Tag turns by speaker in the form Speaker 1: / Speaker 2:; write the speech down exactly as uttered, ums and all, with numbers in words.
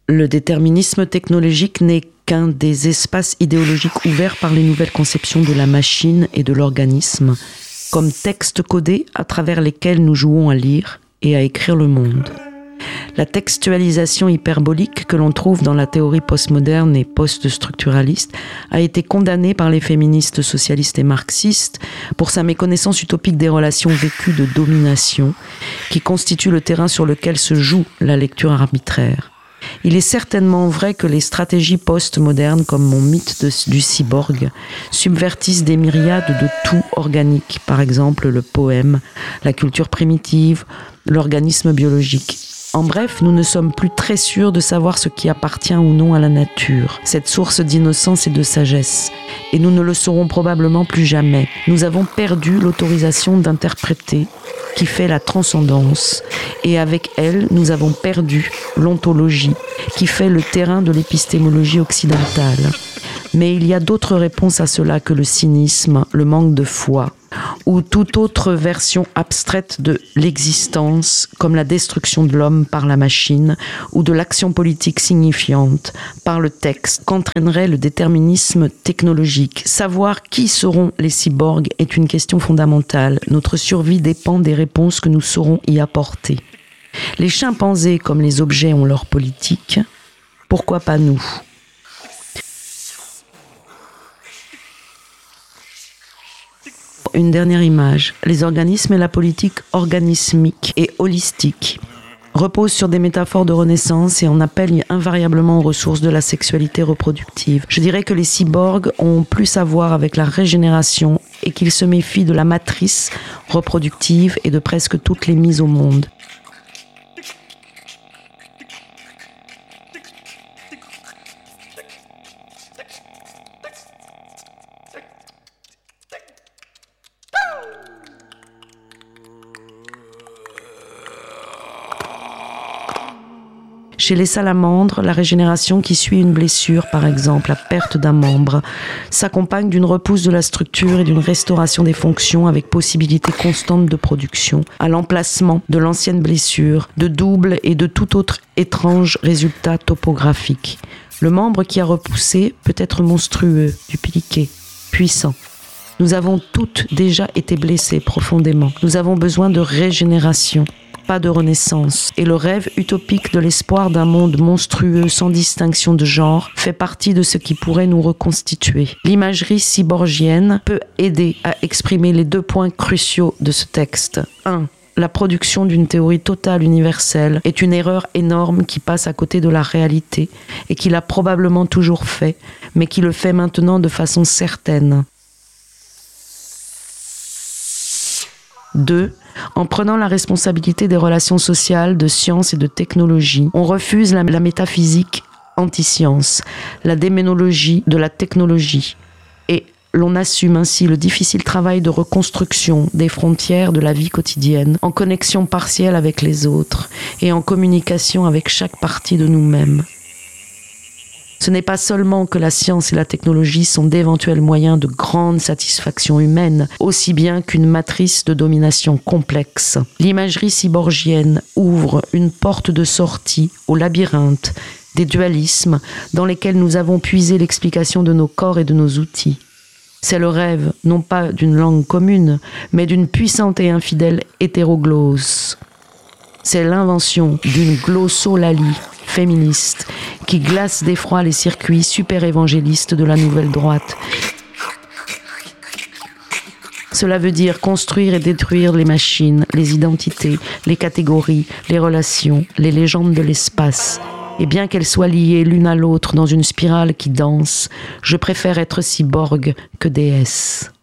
Speaker 1: Le déterminisme technologique n'est qu'un des espaces idéologiques ouverts par les nouvelles conceptions de la machine et de l'organisme, comme textes codés à travers lesquels nous jouons à lire et à écrire le monde. La textualisation hyperbolique que l'on trouve dans la théorie postmoderne et post-structuraliste a été condamnée par les féministes socialistes et marxistes pour sa méconnaissance utopique des relations vécues de domination qui constituent le terrain sur lequel se joue la lecture arbitraire. Il est certainement vrai que les stratégies post-modernes, comme mon mythe de, du cyborg, subvertissent des myriades de tout organique, par exemple le poème, la culture primitive, l'organisme biologique. En bref, nous ne sommes plus très sûrs de savoir ce qui appartient ou non à la nature, cette source d'innocence et de sagesse. Et nous ne le saurons probablement plus jamais. Nous avons perdu l'autorisation d'interpréter, qui fait la transcendance. Et avec elle, nous avons perdu l'ontologie, qui fait le terrain de l'épistémologie occidentale. Mais il y a d'autres réponses à cela que le cynisme, le manque de foi, ou toute autre version abstraite de l'existence, comme la destruction de l'homme par la machine, ou de l'action politique signifiante par le texte, qu'entraînerait le déterminisme technologique. Savoir qui seront les cyborgs est une question fondamentale. Notre survie dépend des réponses que nous saurons y apporter. Les chimpanzés, comme les objets, ont leur politique. Pourquoi pas nous ? Une dernière image. Les organismes et la politique organismique et holistique reposent sur des métaphores de renaissance et en appellent invariablement aux ressources de la sexualité reproductive. Je dirais que les cyborgs ont plus à voir avec la régénération et qu'ils se méfient de la matrice reproductive et de presque toutes les mises au monde. Chez les salamandres, la régénération qui suit une blessure, par exemple la perte d'un membre, s'accompagne d'une repousse de la structure et d'une restauration des fonctions avec possibilité constante de production, à l'emplacement de l'ancienne blessure, de double et de tout autre étrange résultat topographique. Le membre qui a repoussé peut être monstrueux, dupliqué, puissant. Nous avons toutes déjà été blessées profondément. Nous avons besoin de régénération, pas de renaissance. Et le rêve utopique de l'espoir d'un monde monstrueux sans distinction de genre fait partie de ce qui pourrait nous reconstituer. L'imagerie cyborgienne peut aider à exprimer les deux points cruciaux de ce texte. un. La production d'une théorie totale universelle est une erreur énorme qui passe à côté de la réalité et qui l'a probablement toujours fait, mais qui le fait maintenant de façon certaine. deux. En prenant la responsabilité des relations sociales, de science et de technologie, on refuse la, la métaphysique anti-science, la démonologie de la technologie, et l'on assume ainsi le difficile travail de reconstruction des frontières de la vie quotidienne, en connexion partielle avec les autres et en communication avec chaque partie de nous-mêmes. Ce n'est pas seulement que la science et la technologie sont d'éventuels moyens de grande satisfaction humaine, aussi bien qu'une matrice de domination complexe. L'imagerie cyborgienne ouvre une porte de sortie au labyrinthe des dualismes dans lesquels nous avons puisé l'explication de nos corps et de nos outils. C'est le rêve, non pas d'une langue commune, mais d'une puissante et infidèle hétéroglose. C'est l'invention d'une glossolalie féministe qui glace d'effroi les circuits super-évangélistes de la nouvelle droite. Cela veut dire construire et détruire les machines, les identités, les catégories, les relations, les légendes de l'espace. Et bien qu'elles soient liées l'une à l'autre dans une spirale qui danse, je préfère être cyborg que déesse.